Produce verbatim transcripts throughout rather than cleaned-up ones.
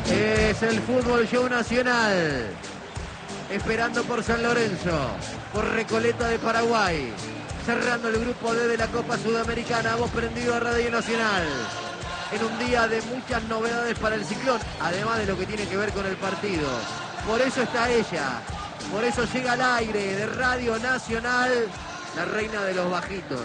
Es el Fútbol Show Nacional. Esperando por San Lorenzo, por Recoleta de Paraguay. Cerrando el grupo D de la Copa Sudamericana. Vos prendido a Radio Nacional. En un día de muchas novedades para el Ciclón, además de lo que tiene que ver con el partido. Por eso está ella. Por eso llega al aire de Radio Nacional, la reina de los bajitos.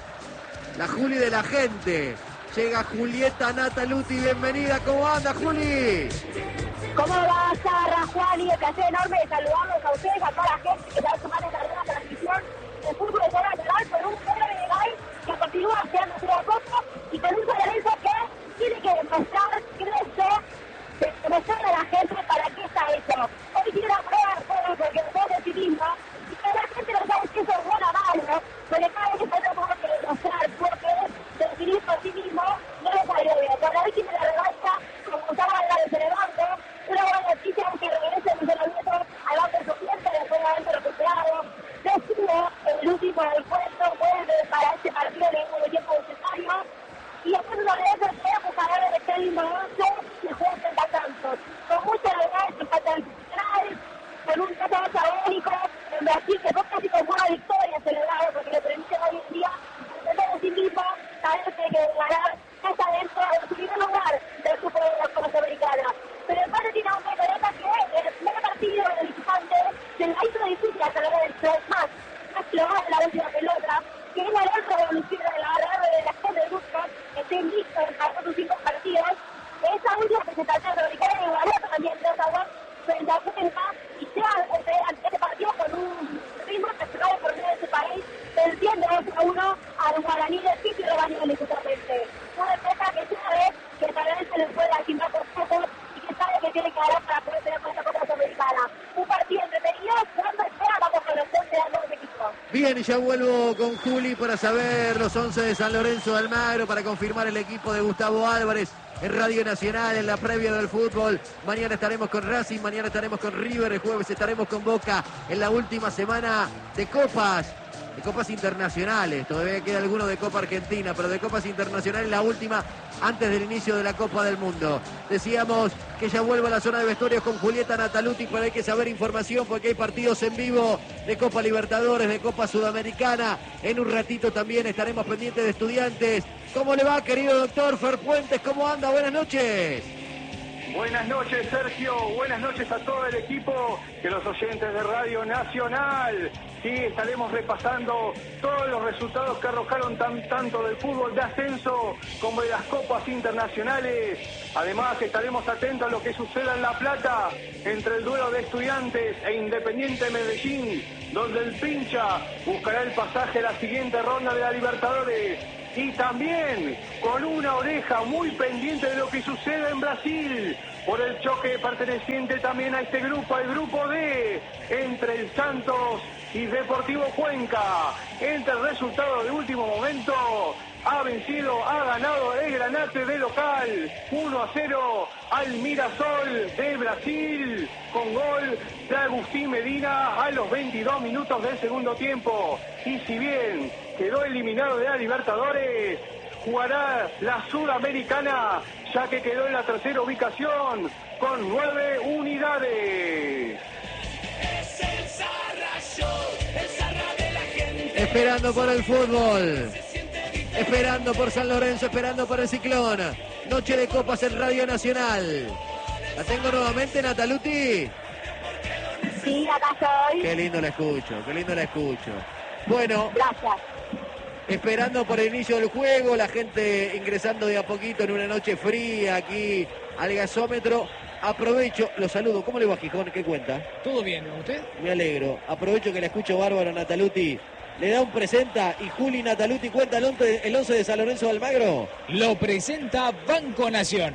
La Juli de la gente. Llega Julieta Nataluti, bienvenida. ¿Cómo anda, Juli? ¿Cómo va, Sarra, Juan? Y el placer enorme de saludarlos a ustedes, a toda la gente que está sumando esta nueva transmisión de fútbol de Zona Nacional con un Pedro Vinegal que continúa haciendo su copa y con un San Lorenzo que tiene que demostrar, crecer, demostrarle a la gente para qué está hecho. Hoy tiene una prueba de fuego porque es de sí mismo y que la gente no sabe si eso es bueno o malo, porque cada vez que se tiene que demostrar porque definir por sí mismo no le salió bien. Con la víctima de la revancha, como estaba hablando de banco, una buena noticia que regrese Luis Nieto al banco suplente después de haberse recuperado. Decide el último del puesto, vuelve para este partido de un tiempo necesario. Y después de los regresos que buscará el extremo once y juega frente a Santos. Con mucha novedad que falta el central, con un caso agónico en Brasil que fue casi como una victoria celebrada porque le permite hoy en día defender de sí mismo, saber que hay que ganar está dentro del primer lugar del grupo de la Copa Sudamericana. Pero el padre tiene un Recoleta que en el primer partido del visitante se le hizo difícil a San Lorenzo, más, más clavada la última pelota, que es la gran revolución de la agarre de la gente de Bustos, que estén listos para sus cinco partidos. Esa última presentación sudamericana de Guarato también tres a dos frente a Cuenca y sea ante este partido con un ritmo que se cae por medio de ese país, venciendo dos a uno al Guaraní de City y rebañándole justamente. Una empresa que sabe que tal vez se les puede asignar por poco y que sabe que tiene que ganar para poder tener esta Copa Sudamericana. Un partido entretenido, cuando espera vamos a conocer de ambos equipos. Bien, y ya vuelvo con Juli para saber los once de San Lorenzo de Almagro, para confirmar el equipo de Gustavo Álvarez en Radio Nacional, en la previa del fútbol. Mañana estaremos con Racing, mañana estaremos con River, el jueves estaremos con Boca en la última semana de Copas. De copas internacionales, todavía queda alguno de Copa Argentina, pero de copas internacionales la última antes del inicio de la Copa del Mundo. Decíamos que ya vuelvo a la zona de vestuarios con Julieta Nataluti, pero hay que saber información porque hay partidos en vivo de Copa Libertadores, de Copa Sudamericana. En un ratito también estaremos pendientes de Estudiantes. ¿Cómo le va, querido doctor Fer Puentes? ¿Cómo anda? Buenas noches. Buenas noches, Sergio. Buenas noches a todo el equipo, que los oyentes de Radio Nacional. Sí, estaremos repasando todos los resultados que arrojaron tan, tanto del fútbol de ascenso como de las copas internacionales. Además, estaremos atentos a lo que suceda en La Plata entre el duelo de Estudiantes e Independiente Medellín, donde el Pincha buscará el pasaje a la siguiente ronda de la Libertadores. Y también con una oreja muy pendiente de lo que sucede en Brasil, por el choque perteneciente también a este grupo, el grupo D, entre el Santos y Deportivo Cuenca. Entre el resultado de último momento, ha vencido, ha ganado el Granate de local, uno a cero al Mirasol de Brasil, con gol de Agustín Medina a los veintidós minutos del segundo tiempo. Y si bien quedó eliminado de la Libertadores, jugará la Sudamericana, ya que quedó en la tercera ubicación con nueve unidades. Es el Sarra Show, el Sarra de la gente. Esperando por el fútbol, esperando por San Lorenzo, esperando por el Ciclón. Noche de copas en Radio Nacional. ¿La tengo nuevamente, Nataluti? Sí, acá estoy. Qué lindo la escucho, qué lindo la escucho. Bueno, gracias. Esperando por el inicio del juego, la gente ingresando de a poquito en una noche fría aquí al gasómetro. Aprovecho, lo saludo. ¿Cómo le va, Gijón? ¿Qué cuenta? ¿Todo bien, usted? Me alegro. Aprovecho que la escucho bárbaro, Nataluti. Le da un presenta y Juli Nataluti cuenta el once, el once de San Lorenzo de Almagro. Lo presenta Banco Nación.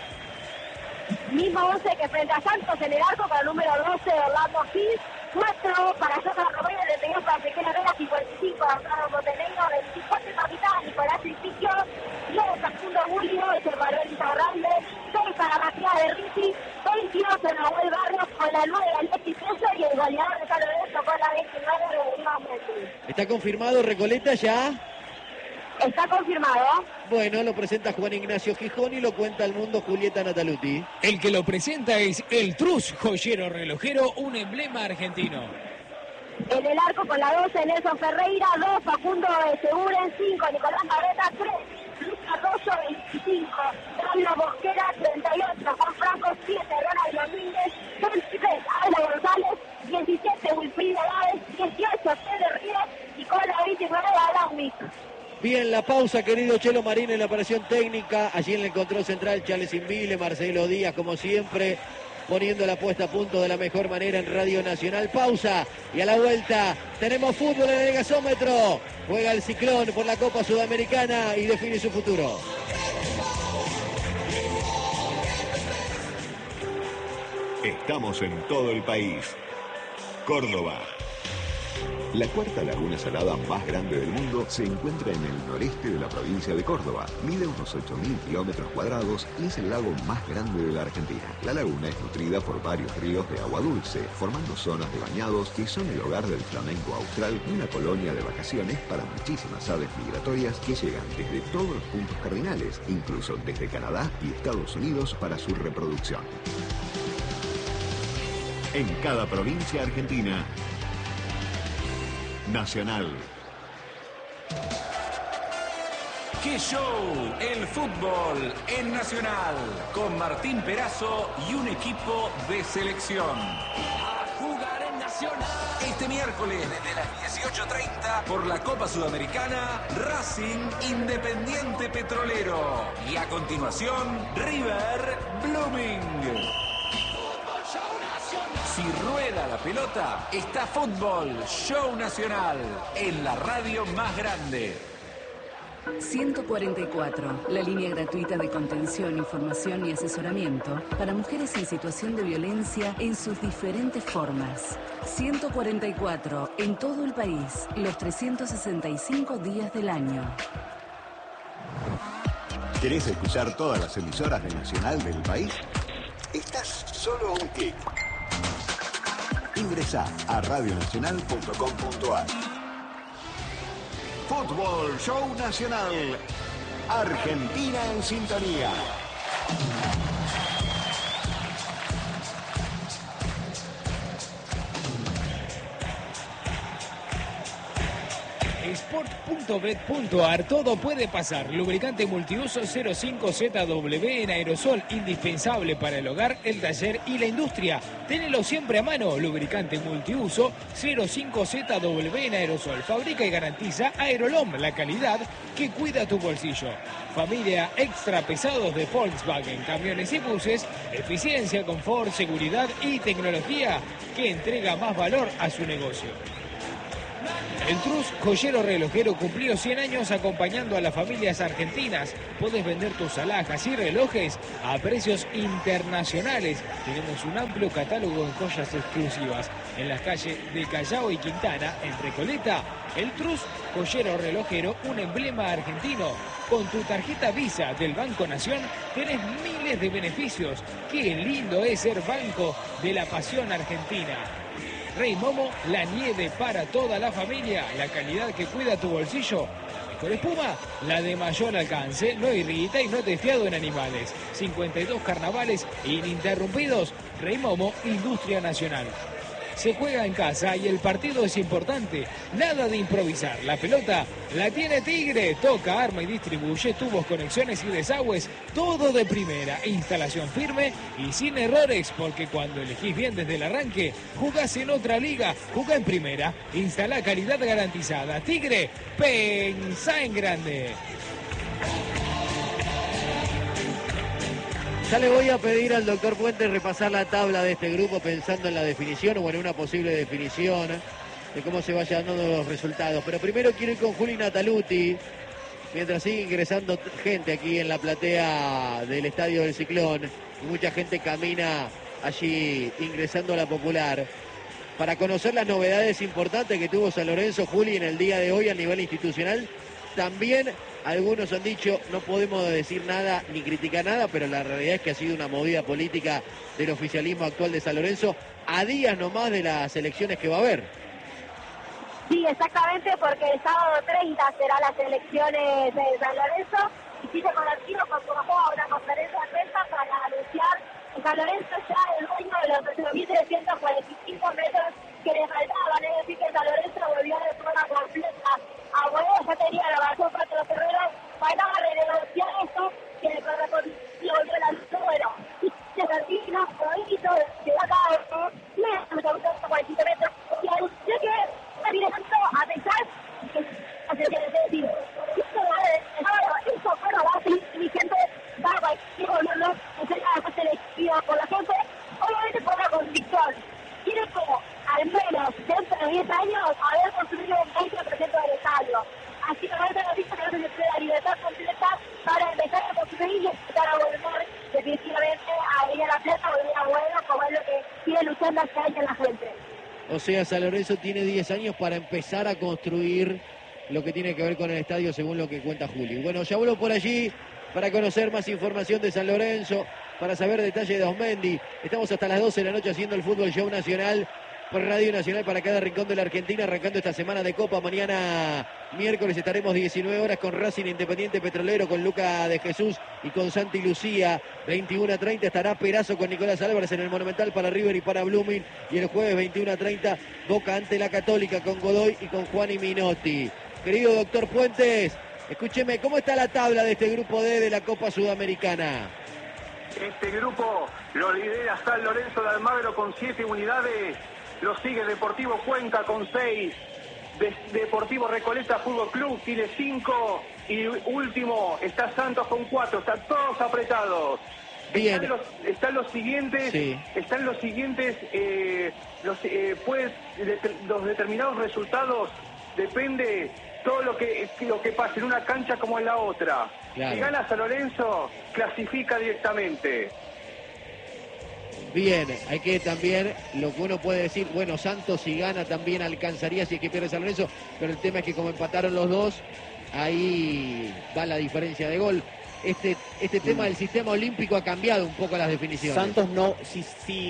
Mismo once que frente a Santos en el arco para el número doce, Orlando Gil. cuatro para Jota Romero, detenido para Pequeña Vela, cincuenta y cinco, Arturo Montenegro, veinticuatro capitán, Nicolás Tripicio, luego Facundo Julio, es el Manuel Izarralde, seis para Matías de Ricci, veintidós en Nahuel Barrios, con la nueve Alexis César y el goleador de San Lorenzo con la veintinueve de Iván Messi. ¿Está confirmado Recoleta ya? está confirmado. Bueno, lo presenta Juan Ignacio Gijón y lo cuenta al mundo Julieta Nataluti. El que lo presenta es el Trus, joyero relojero, un emblema argentino. En el arco con la doce, Nelson Ferreira, dos, Facundo Seguren, cinco, Nicolás Barreta, tres, Luis Cardoso, veinticinco, Pablo Bosquera, treinta y ocho, Juan Franco, siete, Ronald Domínguez, veintitrés, Alda González, diecisiete, Wilfrido Gávez, dieciocho, Pedro Ríos y con la veintinueve, Alan. Bien, la pausa, querido Chelo Marín, en la operación técnica. Allí en el control central, Charles Invile, Marcelo Díaz, como siempre, poniendo la puesta a punto de la mejor manera en Radio Nacional. Pausa y a la vuelta tenemos fútbol en el gasómetro. Juega el Ciclón por la Copa Sudamericana y define su futuro. Estamos en todo el país. Córdoba. La cuarta laguna salada más grande del mundo se encuentra en el noreste de la provincia de Córdoba. Mide unos ocho mil kilómetros cuadrados y es el lago más grande de la Argentina. La laguna es nutrida por varios ríos de agua dulce, formando zonas de bañados que son el hogar del flamenco austral y una colonia de vacaciones para muchísimas aves migratorias que llegan desde todos los puntos cardinales, incluso desde Canadá y Estados Unidos para su reproducción. En cada provincia argentina, Nacional. ¡Qué show! El fútbol en Nacional, con Martín Perazo y un equipo de selección. A jugar en Nacional. Este miércoles, desde las dieciocho treinta, por la Copa Sudamericana, Racing Independiente Petrolero. Y a continuación, River Blooming. Si rueda la pelota, está Fútbol Show Nacional en la radio más grande. ciento cuarenta y cuatro, la línea gratuita de contención, información y asesoramiento para mujeres en situación de violencia en sus diferentes formas. ciento cuarenta y cuatro, en todo el país, los trescientos sesenta y cinco días del año. ¿Querés escuchar todas las emisoras de Nacional del país? Estás solo a un clic. Ingresá a radio nacional punto com punto a r. Fútbol Show Nacional. Argentina en sintonía. sport punto bet punto a r, todo puede pasar. Lubricante multiuso cero cinco Z W en aerosol, indispensable para el hogar, el taller y la industria. Ténelo siempre a mano. Lubricante multiuso cero cinco Z W en aerosol. Fabrica y garantiza Aerolom, la calidad que cuida tu bolsillo. Familia extra pesados de Volkswagen, camiones y buses, eficiencia, confort, seguridad y tecnología que entrega más valor a su negocio. El Trus, joyero relojero, cumplió cien años acompañando a las familias argentinas. Podés vender tus alhajas y relojes a precios internacionales. Tenemos un amplio catálogo de joyas exclusivas en las calles de Callao y Quintana, en Recoleta. El Trus, joyero relojero, un emblema argentino. Con tu tarjeta Visa del Banco Nación tenés miles de beneficios. Qué lindo es ser banco de la pasión argentina. Rey Momo, la nieve para toda la familia, la calidad que cuida tu bolsillo. La mejor espuma, la de mayor alcance, no irrita y no testeado en animales. cincuenta y dos carnavales ininterrumpidos. Rey Momo, Industria Nacional. Se juega en casa y el partido es importante. Nada de improvisar. La pelota la tiene Tigre. Toca, arma y distribuye tubos, conexiones y desagües. Todo de primera. Instalación firme y sin errores. Porque cuando elegís bien desde el arranque, jugás en otra liga. Jugá en primera. Instala calidad garantizada. Tigre, pensá en grande. Ya le voy a pedir al doctor Puentes repasar la tabla de este grupo pensando en la definición o en una posible definición de cómo se vayan dando los resultados. Pero primero quiero ir con Juli Nataluti, mientras sigue ingresando gente aquí en la platea del Estadio del Ciclón. Y mucha gente camina allí ingresando a la Popular para conocer las novedades importantes que tuvo San Lorenzo, Juli, en el día de hoy a nivel institucional. También algunos han dicho, no podemos decir nada ni criticar nada, pero la realidad es que ha sido una movida política del oficialismo actual de San Lorenzo a días nomás de las elecciones que va a haber. Sí, exactamente, porque el sábado treinta serán las elecciones de San Lorenzo. Y Tite Colantino convocó a una conferencia de prensa para anunciar que San Lorenzo ya es el dueño de los dos mil trescientos cuarenta y cinco metros que le faltaban. Es decir, que San Lorenzo volvió de forma completa a Huevo, ya tenía la razón para los terrenos, faltaba renegociar esto que le correspondía volvió la bueno. Y se termina, prohibito, se va a caer, y me gusta cuarenta y cinco metros. Y anunció que viene tanto a pesar que es decir, esto va a eso bueno, va a seguir vigente, va a cualquier gobierno que sea selectivo por la gente, obviamente por la convicción. Tiene como, al menos, dentro de diez años, haber construido un veinte por ciento del estadio. Así que ahorita nos dice que no se le puede la libertad completa para empezar a construir y empezar a volver definitivamente a ir a la plata, volver a Bueno, como es lo que sigue luchando hace años la gente. O sea, San Lorenzo tiene diez años para empezar a construir lo que tiene que ver con el estadio, según lo que cuenta Juli. Bueno, ya vuelvo por allí para conocer más información de San Lorenzo, para saber detalles de Osmendi. Estamos hasta las doce de la noche haciendo el Fútbol Show Nacional por Radio Nacional para cada rincón de la Argentina, arrancando esta semana de Copa. Mañana miércoles estaremos diecinueve horas con Racing Independiente Petrolero, con Luca de Jesús y con Santi Lucía. veintiuno a treinta estará Perazo con Nicolás Álvarez en el Monumental para River y para Blooming. Y el jueves veintiuno a treinta Boca ante la Católica con Godoy y con Juan y Minotti. Querido doctor Puentes, escúcheme, ¿cómo está la tabla de este grupo D de la Copa Sudamericana? Este grupo lo lidera San Lorenzo de Almagro con siete unidades. Lo sigue Deportivo Cuenca con seis. De Deportivo Recoleta Fútbol Club tiene cinco. Y último está Santos con cuatro. Están todos apretados. Bien. Están los, están los siguientes. Sí. Están los siguientes. Eh, los, eh, pues, de, los determinados resultados depende todo lo que lo que pase en una cancha como en la otra. Claro. Si gana San Lorenzo, clasifica directamente. Bien, hay que también, lo que uno puede decir, bueno, Santos si gana también alcanzaría si es que pierde San Lorenzo, pero el tema es que como empataron los dos, ahí va la diferencia de gol. Este, este tema del sistema olímpico ha cambiado un poco las definiciones. Santos no, si,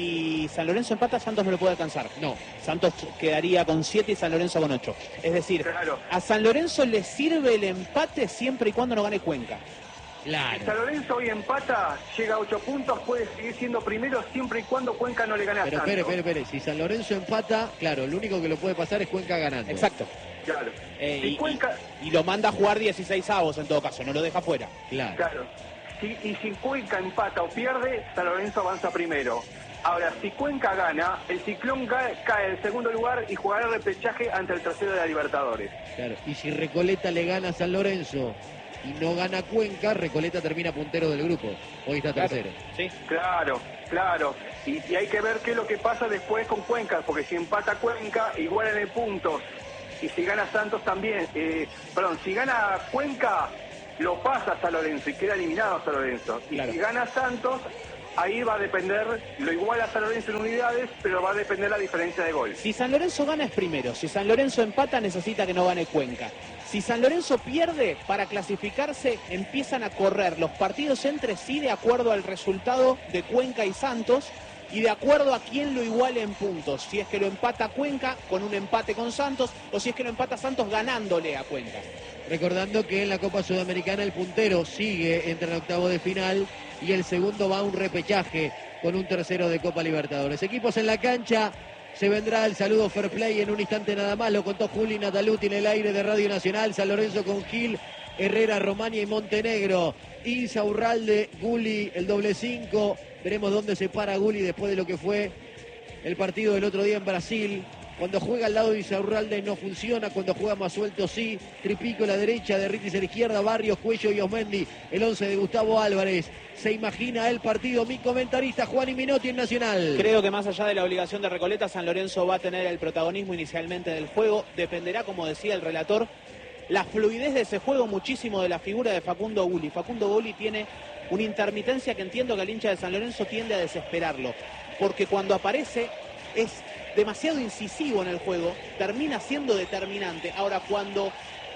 si San Lorenzo empata, Santos no lo puede alcanzar. No. Santos quedaría con siete y San Lorenzo con ocho. Es decir, claro, a San Lorenzo le sirve el empate siempre y cuando no gane Cuenca. Claro. Si San Lorenzo hoy empata, llega a ocho puntos, puede seguir siendo primero siempre y cuando Cuenca no le gane a Pero Santos. espere, espere, espere, si San Lorenzo empata, claro, lo único que lo puede pasar es Cuenca ganando. Exacto. Claro. Eh, Si y, Cuenca... y, y lo manda a jugar dieciséis avos en todo caso, no lo deja fuera. Claro. Claro. Si, y si Cuenca empata o pierde, San Lorenzo avanza primero. Ahora, si Cuenca gana, el Ciclón cae, cae en segundo lugar y jugará el repechaje ante el tercero de la Libertadores. Claro. Y si Recoleta le gana a San Lorenzo y no gana Cuenca, Recoleta termina puntero del grupo. Hoy está Claro. tercero. Sí. Claro, claro. Y, y hay que ver qué es lo que pasa después con Cuenca, porque si empata Cuenca, igualan en puntos. Y si gana Santos también. Eh, perdón, si gana Cuenca, lo pasa a San Lorenzo y queda eliminado a San Lorenzo. Y Claro. si gana Santos, ahí va a depender, lo iguala a San Lorenzo en unidades, pero va a depender la diferencia de gol. Si San Lorenzo gana es primero, si San Lorenzo empata necesita que no gane Cuenca. Si San Lorenzo pierde, para clasificarse empiezan a correr los partidos entre sí de acuerdo al resultado de Cuenca y Santos y de acuerdo a quién lo iguale en puntos. Si es que lo empata Cuenca con un empate con Santos o si es que lo empata Santos ganándole a Cuenca. Recordando que en la Copa Sudamericana el puntero sigue entre el octavo de final y el segundo va a un repechaje con un tercero de Copa Libertadores. Equipos en la cancha, se vendrá el saludo Fair Play en un instante nada más. Lo contó Juli Nataluti en el aire de Radio Nacional. San Lorenzo con Gil, Herrera, Romania y Montenegro. Insaurralde, Guli, el doble cinco. Veremos dónde se para Guli después de lo que fue el partido del otro día en Brasil. Cuando juega al lado de Insaurralde no funciona, cuando juega más suelto sí. Tripico a la derecha, Derritis a la izquierda, Barrios, Cuello y Osmendi. El once de Gustavo Álvarez. Se imagina el partido mi comentarista Juan y Minotti en Nacional. Creo que más allá de la obligación de Recoleta, San Lorenzo va a tener el protagonismo inicialmente del juego. Dependerá, como decía el relator, la fluidez de ese juego muchísimo de la figura de Facundo Guli. Facundo Guli tiene una intermitencia que entiendo que el hincha de San Lorenzo tiende a desesperarlo. Porque cuando aparece es demasiado incisivo en el juego, termina siendo determinante. Ahora, cuando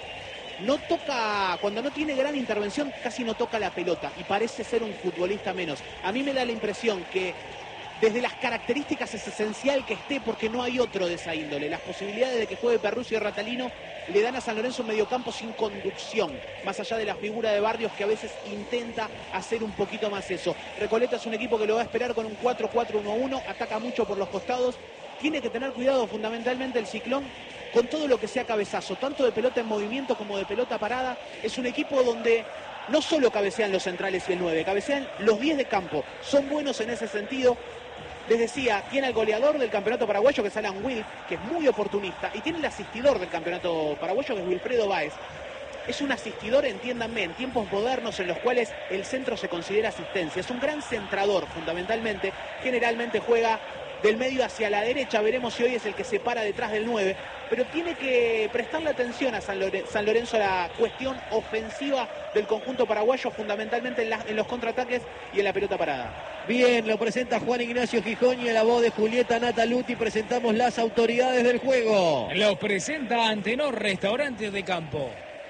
no toca, cuando no tiene gran intervención, casi no toca la pelota y parece ser un futbolista menos. A mí me da la impresión que desde las características es esencial que esté porque no hay otro de esa índole. Las posibilidades de que juegue Perruzzi y Ratalino le dan a San Lorenzo un mediocampo sin conducción, más allá de la figura de Barrios que a veces intenta hacer un poquito más eso. Recoleta es un equipo que lo va a esperar con un cuatro cuatro uno uno, ataca mucho por los costados, tiene que tener cuidado fundamentalmente el Ciclón con todo lo que sea cabezazo, tanto de pelota en movimiento como de pelota parada. Es un equipo donde no solo cabecean los centrales y el nueve, cabecean los diez de campo, son buenos en ese sentido. Les decía, tiene al goleador del campeonato paraguayo, que es Alan Wilk, que es muy oportunista, y tiene el asistidor del campeonato paraguayo, que es Wilfredo Báez. Es un asistidor, entiéndanme, en tiempos modernos en los cuales el centro se considera asistencia. Es un gran centrador, fundamentalmente. Generalmente juega del medio hacia la derecha. Veremos si hoy es el que se para detrás del nueve. Pero tiene que prestarle atención a San Lorenzo, San Lorenzo a la cuestión ofensiva del conjunto paraguayo, fundamentalmente en, la, en los contraataques y en la pelota parada. Bien, lo presenta Juan Ignacio Gijón y a la voz de Julieta Nataluti presentamos las autoridades del juego. Los presenta Antenor Restaurantes de Campo.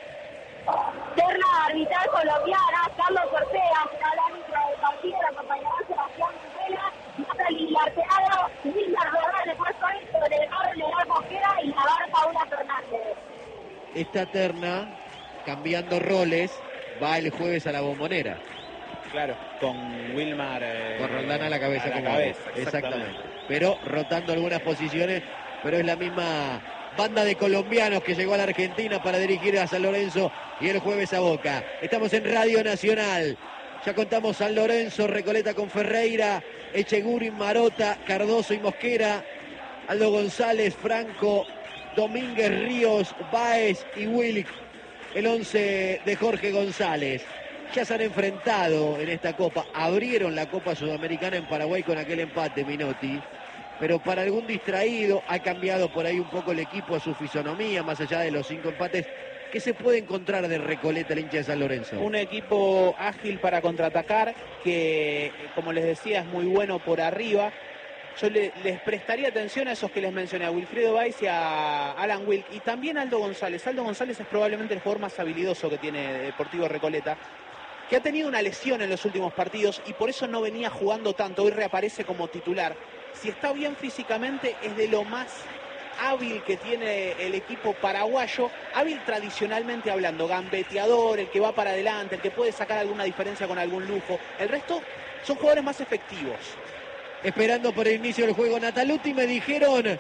Terna arbitral colombiana, Carlos Ortega, será el árbitro del partido, la acompañará Sebastián Rivera, Natalie Arteaga, Wilmar Rodríguez de Puerto Rico, Delgado Leonel Mosquera y Navarra Paula Fernández. Esta terna, cambiando roles, va el jueves a la Bombonera. Claro, con Wilmar... Eh, con Roldán a la cabeza. A la como cabeza, exactamente. exactamente. Pero rotando algunas posiciones, pero es la misma banda de colombianos que llegó a la Argentina para dirigir a San Lorenzo y el jueves a Boca. Estamos en Radio Nacional. Ya contamos San Lorenzo, Recoleta con Ferreira, Echeguren, Marota, Cardoso y Mosquera, Aldo González, Franco, Domínguez, Ríos, Báez y Wilk. El once de Jorge González. Ya se han enfrentado en esta Copa. Abrieron la Copa Sudamericana en Paraguay con aquel empate, Minotti. Pero para algún distraído ha cambiado por ahí un poco el equipo a su fisonomía, más allá de los cinco empates. ¿Qué se puede encontrar de Recoleta, el hincha de San Lorenzo? Un equipo ágil para contraatacar, que como les decía es muy bueno por arriba. Yo le, les prestaría atención a esos que les mencioné, a Wilfredo Báez y a Alan Wilk, y también a Aldo González. Aldo González es probablemente el jugador más habilidoso que tiene Deportivo Recoleta, que ha tenido una lesión en los últimos partidos y por eso no venía jugando tanto. Hoy reaparece como titular. Si está bien físicamente, es de lo más hábil que tiene el equipo paraguayo, hábil tradicionalmente hablando, gambeteador, el que va para adelante, el que puede sacar alguna diferencia con algún lujo. El resto son jugadores más efectivos. Esperando por el inicio del juego, Nataluti, me dijeron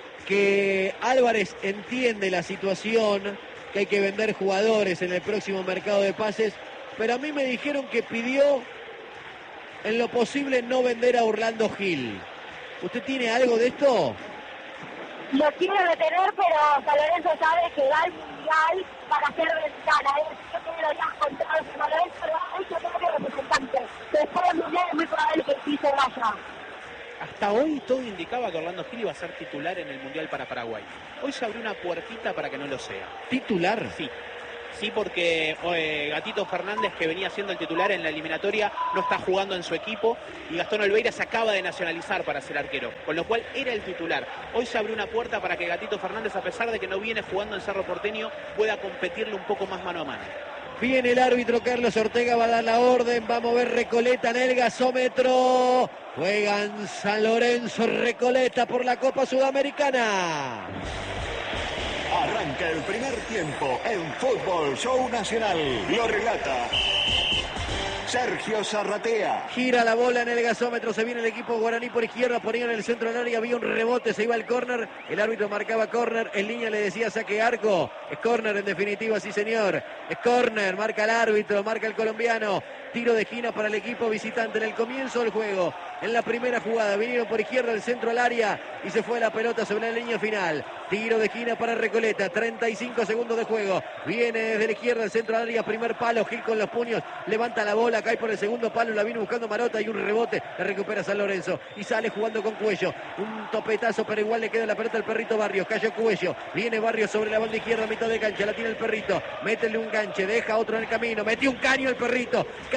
que Álvarez entiende la situación, que hay que vender jugadores en el próximo mercado de pases, pero a mí me dijeron que pidió en lo posible no vender a Orlando Gil. ¿Usted tiene algo de esto? Lo quiere retener, pero San Lorenzo sabe que va al Mundial para hacer ventana. Yo tiene los días contados. San Lorenzo lo ha hecho todo que representante. Después del Mundial es muy probable que sí se vaya. Hasta hoy todo indicaba que Orlando Gil iba a ser titular en el Mundial para Paraguay. Hoy se abrió una puertita para que no lo sea. ¿Titular? Sí. Sí, porque eh, Gatito Fernández, que venía siendo el titular en la eliminatoria, no está jugando en su equipo y Gastón Olveira se acaba de nacionalizar para ser arquero, con lo cual era el titular. Hoy se abrió una puerta para que Gatito Fernández, a pesar de que no viene jugando en Cerro Porteño, pueda competirle un poco más mano a mano. Viene el árbitro Carlos Ortega, va a dar la orden, va a mover Recoleta en el gasómetro. Juegan San Lorenzo, Recoleta por la Copa Sudamericana. Arranca el primer tiempo en Fútbol Show Nacional. Lo relata Sergio Zarratea. Gira la bola en el gasómetro, se viene el equipo guaraní por izquierda, ponía en el centro del área, había un rebote, se iba al córner, el árbitro marcaba córner, en línea le decía saque arco, es córner en definitiva, sí señor, es córner, marca el árbitro, marca el colombiano, tiro de esquina para el equipo visitante en el comienzo del juego. En la primera jugada, vinieron por izquierda el centro al área y se fue la pelota sobre la línea final. Tiro de esquina para Recoleta, treinta y cinco segundos de juego. Viene desde la izquierda el centro al área, primer palo, Gil con los puños, levanta la bola, cae por el segundo palo, la vino buscando Marota y un rebote, la recupera San Lorenzo y sale jugando con Cuello. Un topetazo, pero igual le queda la pelota al perrito Barrios, cayó Cuello, viene Barrios sobre la banda izquierda, mitad de cancha, la tiene el perrito, métele un ganche, deja otro en el camino, metió un caño el perrito, cambia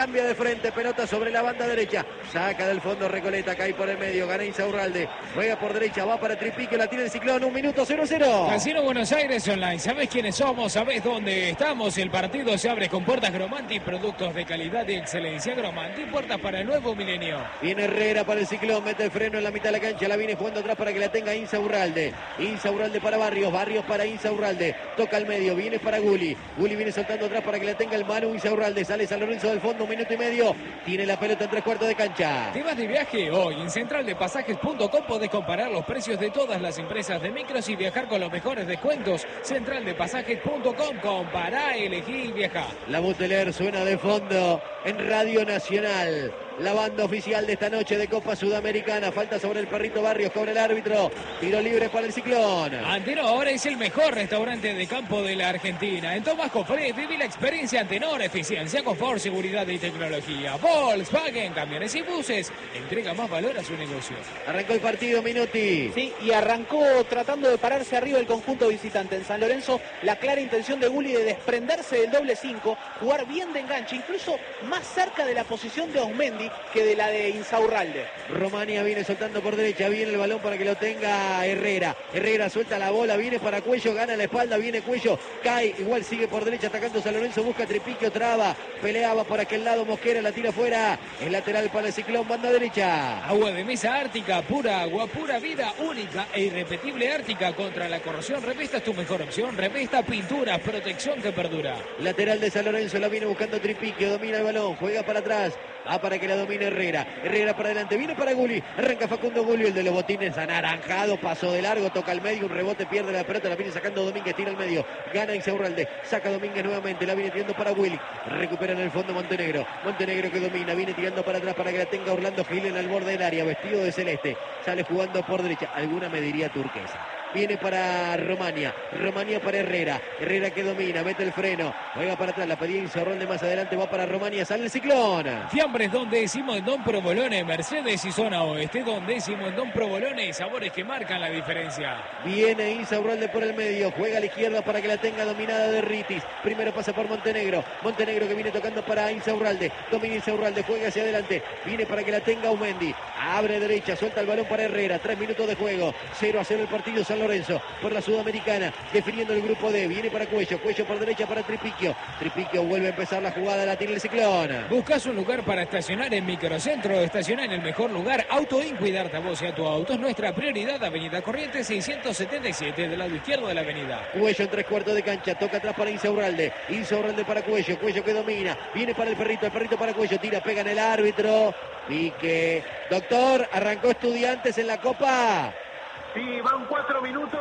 cambia de frente, pelota sobre la banda derecha, saca del fondo Recoleta, cae por el medio, gana Insaurralde, juega por derecha, va para Tripique, la tiene el Ciclón, un minuto cero cero. Casino Buenos Aires Online, ¿sabés quiénes somos? ¿Sabés dónde estamos? El partido se abre con puertas Gromanti, productos de calidad y excelencia. Gromanti, puertas para el nuevo milenio. Viene Herrera para el Ciclón, mete el freno en la mitad de la cancha, la viene jugando atrás para que la tenga Insaurralde. Insaurralde para Barrios, Barrios para Insaurralde, toca al medio, viene para Guli, Guli viene soltando atrás para que la tenga el Manu Insaurralde, sale San Lorenzo del fondo, un minuto y medio, tiene la pelota en tres cuartos de cancha. ¿Te vas de viaje? Hoy en central de pasajes punto com podés comparar los precios de todas las empresas de micros y viajar con los mejores descuentos. central de pasajes punto com, compará, elegí y viajá. La Buteler suena de fondo en Radio Nacional. La banda oficial de esta noche de Copa Sudamericana. Falta sobre el perrito Barrios, cobra el árbitro. Tiro libre para el Ciclón. Antenor ahora es el mejor restaurante de campo de la Argentina. En Tomás Cofré viví la experiencia Antenor, eficiencia, confort, seguridad y tecnología. Volkswagen, camiones y buses. Entrega más valor a su negocio. Arrancó el partido, Minuti. Sí, y arrancó tratando de pararse arriba el conjunto visitante. En San Lorenzo, la clara intención de Guli de desprenderse del doble cinco, jugar bien de enganche, incluso más cerca de la posición de Osmendi que de la de Insaurralde. Romania viene soltando por derecha, viene el balón para que lo tenga Herrera. Herrera suelta la bola, viene para Cuello, gana la espalda, viene Cuello, cae, igual sigue por derecha atacando San Lorenzo, busca Tripiquio, traba, peleaba por aquel lado, Mosquera la tira fuera, el lateral para el Ciclón, banda derecha. Agua de mesa Ártica, pura agua, pura vida, única e irrepetible Ártica contra la corrosión. Revesta es tu mejor opción, Revesta pinturas, protección que perdura. Lateral de San Lorenzo, la viene buscando Tripiquio, domina el balón, juega para atrás. Ah, para que la domine Herrera. Herrera para adelante, viene para Guli. Arranca Facundo Guli, el de los botines anaranjado. Pasó de largo, toca al medio, un rebote, pierde la pelota. La viene sacando Domínguez, tira al medio. Gana Insaurralde, saca Domínguez nuevamente. La viene tirando para Willy. Recupera en el fondo Montenegro. Montenegro que domina, viene tirando para atrás para que la tenga Orlando Gil en el borde del área. Vestido de celeste. Sale jugando por derecha. Alguna me diría turquesa. Viene para Romania, Romania para Herrera, Herrera que domina, mete el freno, juega para atrás, la pedía Insaurralde más adelante, va para Romania, sale el Ciclón. Fiambres Don Décimo en Don Provolone, Mercedes y zona oeste, Don Décimo en Don Provolone, sabores que marcan la diferencia. Viene Insaurralde por el medio, juega a la izquierda para que la tenga dominada de Ritis, primero pasa por Montenegro, Montenegro que viene tocando para Insaurralde, domina Insaurralde, juega hacia adelante, viene para que la tenga Aumendi, abre derecha, suelta el balón para Herrera, tres minutos de juego, cero a cero el partido, San Lorenzo por la Sudamericana, definiendo el grupo D, viene para Cuello, Cuello por derecha para Tripiquio, Tripiquio vuelve a empezar la jugada, la tiene el Ciclón. ¿Buscas un lugar para estacionar en Microcentro? Estaciona en el mejor lugar, Autoin, cuidarte a vos y a tu auto es nuestra prioridad, Avenida Corrientes seiscientos setenta y siete, del lado izquierdo de la avenida. Cuello en tres cuartos de cancha, toca atrás para Insaurralde, Insaurralde para Cuello, Cuello que domina, viene para el perrito, el perrito para Cuello, tira, pega en el árbitro, pique. Doctor, arrancó Estudiantes en la Copa. Sí, van cuatro minutos.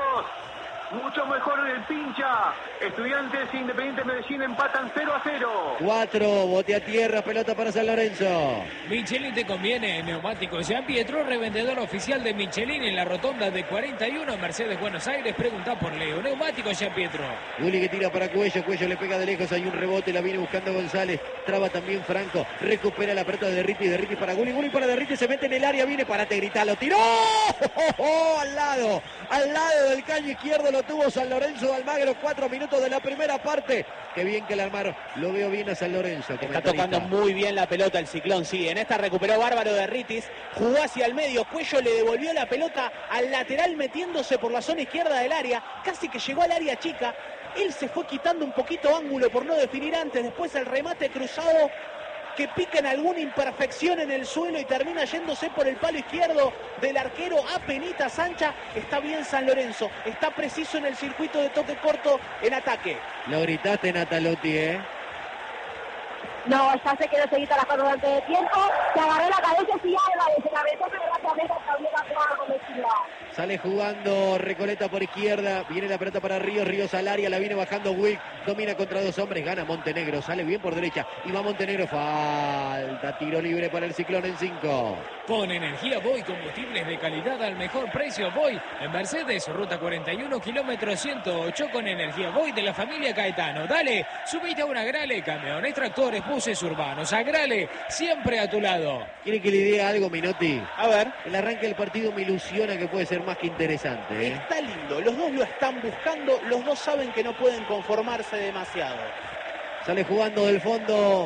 Mucho mejor en el pincha. Estudiantes e Independiente Medellín empatan cero a cero. cuatro, bote a tierra, pelota para San Lorenzo. Michelin te conviene, neumáticos Jean Pietro, revendedor oficial de Michelin en la rotonda de cuarenta y uno, Mercedes, Buenos Aires, pregunta por Leo. Neumáticos Jean Pietro. Guli que tira para Cuello, Cuello le pega de lejos, hay un rebote, la viene buscando González, traba también Franco, recupera la pelota de Derriti, Derriti para Guli, Guli para Derriti, se mete en el área, viene para Tegrita, lo tiró, ¡Oh, oh, oh! al lado, al lado del caño izquierdo lo tuvo San Lorenzo de Almagro, cuatro minutos de la primera parte, qué bien que la armaron, lo veo bien a San Lorenzo. Está tocando muy bien la pelota el Ciclón, sí, en esta recuperó bárbaro de Ritis, jugó hacia el medio, Cuello le devolvió la pelota al lateral metiéndose por la zona izquierda del área, casi que llegó al área chica, él se fue quitando un poquito ángulo por no definir antes, después el remate cruzado que pica en alguna imperfección en el suelo y termina yéndose por el palo izquierdo del arquero Apenita Sancha. Está bien San Lorenzo, está preciso en el circuito de toque corto en ataque. Lo gritaste, Natalotti, ¿eh? No, ya se quedó seguida las cuatro antes de tiempo, se agarró la cabeza y Álvarez se la besó, pero rápidamente cambió la jugada con vecindad. Sale jugando Recoleta por izquierda, viene la pelota para Ríos, Ríos al área, la viene bajando Wick, domina contra dos hombres, gana Montenegro, sale bien por derecha, y va Montenegro, falta, tiro libre para el Ciclón en cinco. Con energía Voy, combustibles de calidad al mejor precio. Voy en Mercedes, ruta cuarenta y uno, kilómetro ciento ocho, con energía Voy de la familia Caetano. Dale, subite a una Agrale, camiones, tractores, buses urbanos. Agrale, siempre a tu lado. ¿Quiere que le diga algo, Minotti? A ver. El arranque del partido me ilusiona que puede ser más que interesante, ¿eh? Está lindo, los dos lo están buscando, los dos saben que no pueden conformarse demasiado. Sale jugando del fondo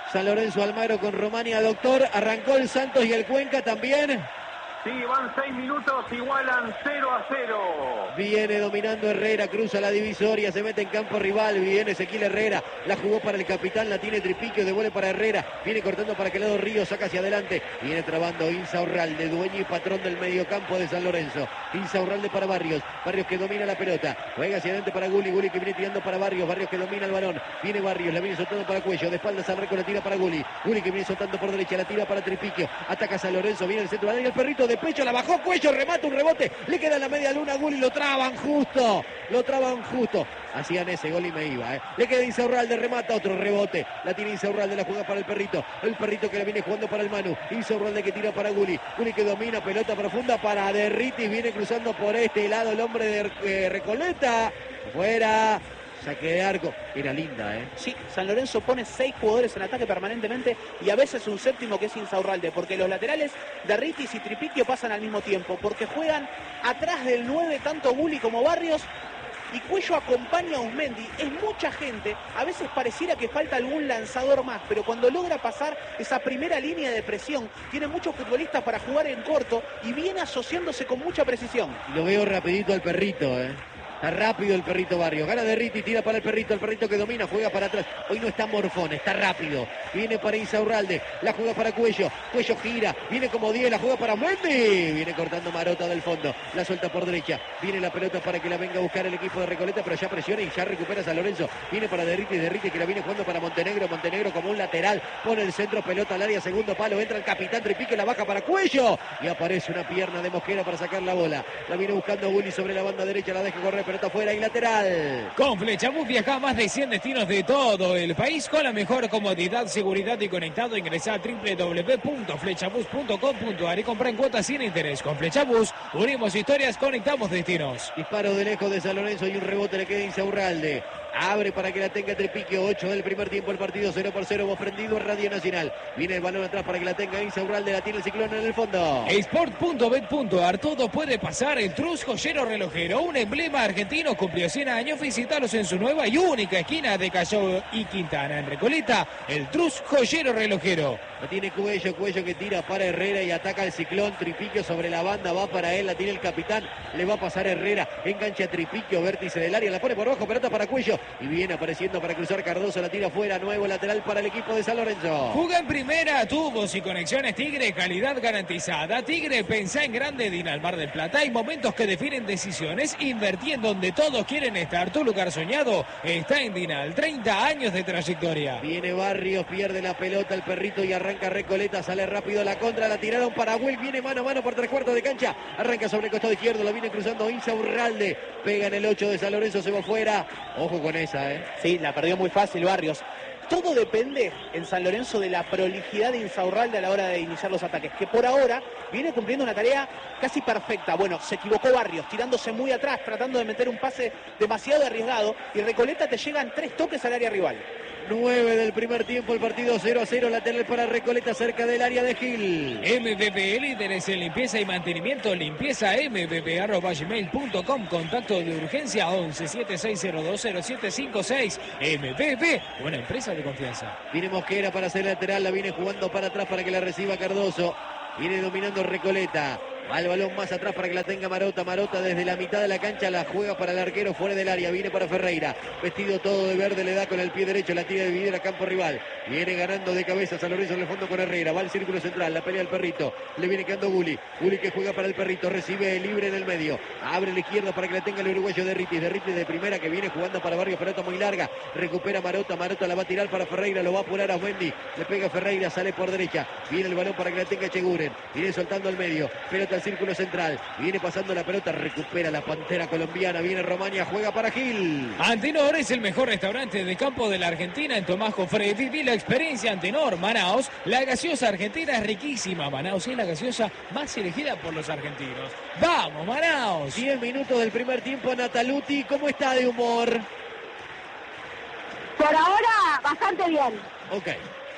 San Lorenzo Almagro con Romania. Doctor, arrancó el Santos y el Cuenca también. Sí, van seis minutos, igualan cero a cero. Viene dominando Herrera, cruza la divisoria, se mete en campo rival, viene Ezequiel Herrera, la jugó para el capitán, la tiene Tripiquio, devuelve para Herrera, viene cortando para que lado Río, saca hacia adelante, viene trabando Insaurralde, dueño y patrón del mediocampo de San Lorenzo. Insaurralde para Barrios, Barrios que domina la pelota, juega hacia adelante para Guli, Guli que viene tirando para Barrios, Barrios que domina el balón, viene Barrios, la viene soltando para Cuello, de espaldas al Reco, la tira para Guli, Guli que viene soltando por derecha, la tira para Tripiquio, ataca San Lorenzo, viene el centro del área, el perrito de pecho, la bajó Cuello, remata un rebote, le queda en la media luna, Guli lo traban justo, lo traban justo, hacían ese gol y me iba, ¿eh? Le queda Insaurralde, remata otro rebote, la tiene Insaurralde, la juega para el perrito, el perrito que la viene jugando para el Manu, Insaurralde que tira para Guli, Guli que domina, pelota profunda para Derritis, viene cruzando por este lado el hombre de eh, Recoleta, fuera. Saque de arco, era linda, ¿eh? Sí, San Lorenzo pone seis jugadores en ataque permanentemente y a veces un séptimo que es Insaurralde, porque los laterales de Ritis y Tripiquio pasan al mismo tiempo, porque juegan atrás del nueve tanto Guli como Barrios y Cuello acompaña a Usmendi. Es mucha gente, a veces pareciera que falta algún lanzador más, pero cuando logra pasar esa primera línea de presión, tiene muchos futbolistas para jugar en corto y viene asociándose con mucha precisión. Lo veo rapidito al perrito, ¿eh? Está rápido el perrito Barrio. Gana de Riti, tira para el perrito. El perrito que domina, juega para atrás. Hoy no está Morfón, está rápido. Viene para Insaurralde. La juega para Cuello. Cuello gira. Viene como diez. La juega para Mendy. Viene cortando Marota del fondo. La suelta por derecha. Viene la pelota para que la venga a buscar el equipo de Recoleta. Pero ya presiona y ya recupera San Lorenzo. Viene para De Riti. De Riti que la viene jugando para Montenegro. Montenegro como un lateral. Pone el centro. Pelota al área. Segundo palo. Entra el capitán Tripique. La baja para Cuello. Y aparece una pierna de Mosquera para sacar la bola. La viene buscando Willy sobre la banda derecha. La deja correr. Pelota afuera y lateral. Con Flechabús viaja a más de cien destinos de todo el país con la mejor comodidad, seguridad y conectado. Ingresa a doble u doble u doble u punto flechabús punto com punto a r y compra en cuotas sin interés. Con Flechabús unimos historias, conectamos destinos. Disparo de lejos de San Lorenzo y un rebote le queda Insaurralde. Abre para que la tenga Tripiquio. ocho del primer tiempo, el partido cero por cero. Hemos prendido Radio Nacional. Viene el balón atrás para que la tenga Insaurralde. La tiene el Ciclón en el fondo. Sport punto bet punto a r. Todo puede pasar. El Trus Joyero Relojero, un emblema argentino, cumplió cien años. Visítalos en su nueva y única esquina de Callao y Quintana. En Recoleta, el Trus Joyero Relojero. La tiene Cuello, Cuello que tira para Herrera y ataca el Ciclón. Tripiquio sobre la banda, va para él, la tiene el capitán. Le va a pasar Herrera. Engancha Tripiquio, vértice del área. La pone por abajo, pelota para Cuello. Y viene apareciendo para cruzar Cardoso, la tira afuera, nuevo lateral para el equipo de San Lorenzo. Juga en primera, tubos y conexiones Tigre, calidad garantizada. Tigre, pensá en grande, Dinal Mar del Plata. Hay momentos que definen decisiones. Invertí en donde todos quieren estar. Tu lugar soñado está en Dinal. treinta años de trayectoria. Viene Barrios, pierde la pelota el perrito y arranca Recoleta, sale rápido la contra, la tiraron para Will, viene mano a mano por tres cuartos de cancha, arranca sobre el costado izquierdo, la viene cruzando Insaurralde, pega en el ocho de San Lorenzo, se va fuera. Ojo con esa, ¿eh? Sí, la perdió muy fácil Barrios. Todo depende en San Lorenzo de la prolijidad de Insaurralde a la hora de iniciar los ataques, que por ahora viene cumpliendo una tarea casi perfecta. Bueno, se equivocó Barrios, tirándose muy atrás, tratando de meter un pase demasiado arriesgado, y Recoleta te llegan tres toques al área rival. nueve del primer tiempo, el partido cero a cero, lateral para Recoleta cerca del área de Gil. M V P, líderes en limpieza y mantenimiento, limpieza m v p arroba gmail punto com, contacto de urgencia once siete seis cero dos cero siete cinco seis. M V P, una empresa de confianza. Viene Mosquera para hacer lateral, la viene jugando para atrás para que la reciba Cardoso. Viene dominando Recoleta. Va el balón más atrás para que la tenga Marota. Marota desde la mitad de la cancha la juega para el arquero fuera del área. Viene para Ferreira. Vestido todo de verde, le da con el pie derecho. La tira dividida a campo rival. Viene ganando de cabeza San Lorenzo en el fondo con Herrera. Va al círculo central. La pelea al perrito. Le viene quedando Guli. Guli que juega para el perrito. Recibe libre en el medio. Abre la izquierda para que la tenga el uruguayo de Ritis. De Ritis de primera que viene jugando para Barrio. Pelota muy larga. Recupera Marota. Marota la va a tirar para Ferreira. Lo va a apurar a Wendy. Le pega Ferreira. Sale por derecha. Viene el balón para que la tenga Cheguren. Viene soltando al medio. Pelota al círculo central. Viene pasando la pelota, recupera la pantera colombiana, viene Romania, juega para Gil. Antenor es el mejor restaurante de campo de la Argentina en Tomás Jofre. Viví la experiencia Antenor, Manaos. La gaseosa argentina es riquísima. Manaos es la gaseosa más elegida por los argentinos. ¡Vamos, Manaos! diez minutos del primer tiempo, Nataluti, ¿cómo está de humor? Por ahora, bastante bien. Ok.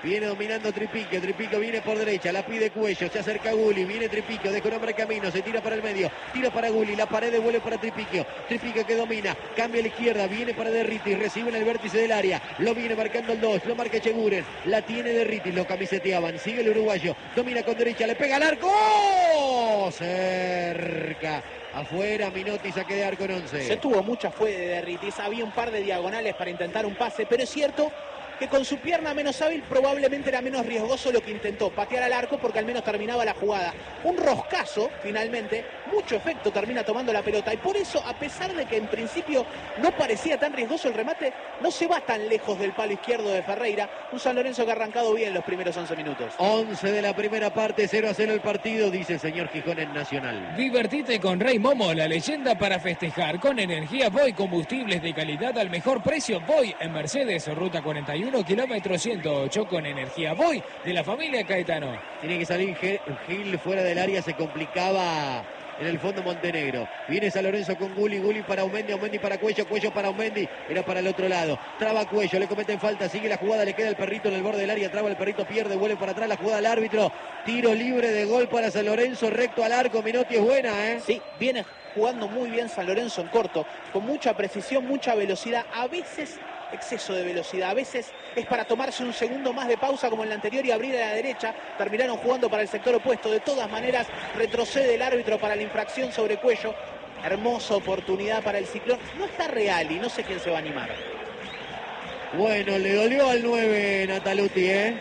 Viene dominando Tripiquio, Tripiquio viene por derecha, la pide Cuello, se acerca Gulli, viene Tripiquio, deja un hombre camino, se tira para el medio, tira para Gulli, la pared devuelve para Tripiquio, Tripiquio que domina, cambia a la izquierda, viene para Derriti, recibe en el vértice del área, lo viene marcando el dos, lo marca Echeguren, la tiene Derriti, lo camiseteaban, sigue el uruguayo, domina con derecha, le pega al arco, cerca. Afuera, Minotti, saque de arco en once. Se tuvo mucha fue de Derritis, había un par de diagonales para intentar un pase, pero es cierto que con su pierna menos hábil probablemente era menos riesgoso lo que intentó, patear al arco porque al menos terminaba la jugada. Un roscazo, finalmente, mucho efecto termina tomando la pelota y por eso, a pesar de que en principio no parecía tan riesgoso el remate, no se va tan lejos del palo izquierdo de Ferreira. Un San Lorenzo que ha arrancado bien los primeros once minutos. once de la primera parte, cero a cero el partido, dice el señor Gijón en Nacional. Divertite con Rey Momo, la leyenda para festejar. Con energía Voy, combustibles de calidad al mejor precio. Voy en Mercedes, ruta cuarenta y uno, kilómetro ciento ocho, con energía Voy de la familia Caetano. Tiene que salir Gil fuera del área, se complicaba en el fondo Montenegro. Viene San Lorenzo con Gulli, Gulli para Aumendi, Aumendi para Cuello, Cuello para Aumendi, era para el otro lado. Traba Cuello, le cometen falta, sigue la jugada, le queda el perrito en el borde del área, traba el perrito, pierde, vuelve para atrás, la jugada al árbitro. Tiro libre de gol para San Lorenzo, recto al arco. Minotti es buena, ¿eh? Sí, viene jugando muy bien San Lorenzo en corto, con mucha precisión, mucha velocidad, a veces exceso de velocidad, a veces es para tomarse un segundo más de pausa como en la anterior y abrir a la derecha. Terminaron jugando para el sector opuesto, de todas maneras retrocede el árbitro para la infracción sobre Cuello. Hermosa oportunidad para el Ciclón. No está Reali, no sé quién se va a animar. Bueno, le dolió al nueve Nataluti, ¿eh?